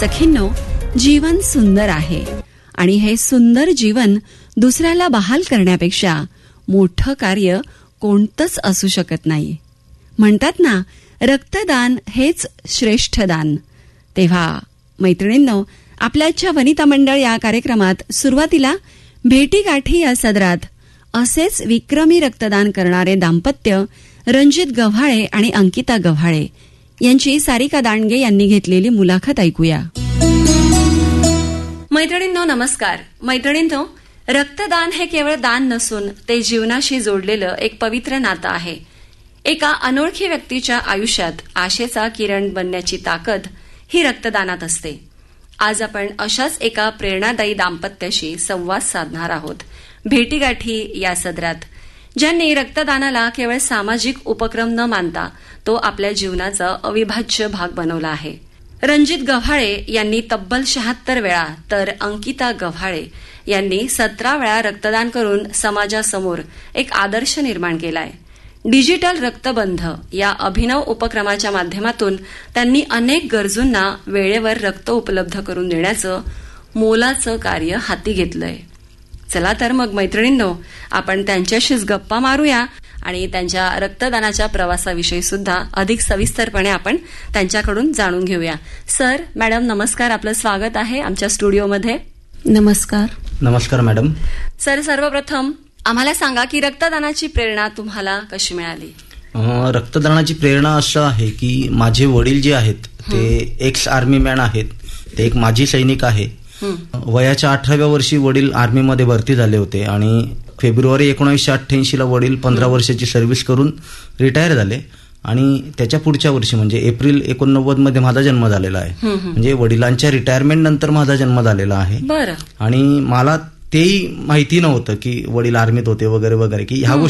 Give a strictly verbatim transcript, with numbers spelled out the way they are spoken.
सखींनो, जीवन सुंदर आहे आणि हे सुंदर जीवन दुसऱ्याला बहाल करण्यापेक्षा मोठं कार्य कोणतंच असू शकत नाही. म्हणतात ना, रक्तदान हेच श्रेष्ठ दान. तेव्हा मैत्रिणींनो, आपल्याच्या वनिता मंडळ या कार्यक्रमात सुरुवातीला भेटीगाठी या सदरात असेच विक्रमी रक्तदान करणारे दाम्पत्य रणजित गव्हाळे आणि अंकिता गव्हाळे यांची सारिका दांडगे यांनी घेतलेली मुलाखत ऐकूया. मैत्रिणींनो नमस्कार. मैत्रिणींनो, रक्तदान हे केवळ दान नसून ते जीवनाशी जोडलेलं एक पवित्र नातं आहे. एका अनोळखी व्यक्तीच्या आयुष्यात आशेचा किरण बनण्याची ताकद ही रक्तदानात असते. आज आपण अशाच एका प्रेरणादायी दाम्पत्याशी संवाद साधणार आहोत भेटीगाठी या सदरात, ज्यांनी रक्तदानाला केवळ सामाजिक उपक्रम न मानता तो आपल्या जीवनाचा अविभाज्य भाग बनवला आहे. रणजित गव्हाळे यांनी तब्बल शहात्तर वेळा तर अंकिता गव्हाळे यांनी सतरा वेळा रक्तदान करून समाजासमोर एक आदर्श निर्माण केलाय. डिजिटल रक्तबंध या अभिनव उपक्रमाच्या माध्यमातून त्यांनी अनेक गरजूंना वेळेवर रक्त उपलब्ध करून देण्याचं मोलाचं कार्य हाती घेतलंय. चला तर मग मैत्रिणींनो, आपण त्यांच्याशीच गप्पा मारूया आणि त्यांच्या रक्तदानाच्या प्रवासाविषयी सुद्धा अधिक सविस्तरपणे आपण त्यांच्याकडून जाणून घेऊया. सर, मॅडम नमस्कार, आपलं स्वागत आहे आमच्या स्टुडिओमध्ये. नमस्कार. नमस्कार मॅडम. सर, सर्वप्रथम आम्हाला सांगा की रक्तदानाची प्रेरणा तुम्हाला कशी मिळाली? रक्तदानाची प्रेरणा असं आहे की माझे वडील जे आहेत ते एक्स आर्मी मॅन आहेत. ते एक माजी सैनिक आहे. वयाच्या अठराव्या वर्षी वडील आर्मीमध्ये भरती झाले होते आणि फेब्रुवारी एकोणीसशे अठ्ठ्याऐंशी ला वडील पंधरा वर्षाची सर्व्हिस करून रिटायर झाले आणि त्याच्या पुढच्या वर्षी म्हणजे एप्रिल एकोणनव्वद मध्ये माझा जन्म झालेला आहे. म्हणजे वडिलांच्या रिटायरमेंट नंतर माझा जन्म झालेला आहे. बरं. आणि मला तेही माहिती नव्हतं की वडील आर्मीत होते वगैरे वगैरे, की ह्या